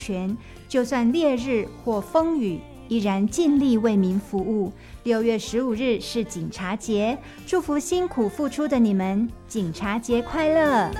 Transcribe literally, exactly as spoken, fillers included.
全，就算烈日或风雨，依然尽力为民服务。六月十五日是警察节，祝福辛苦付出的你们，警察节快乐！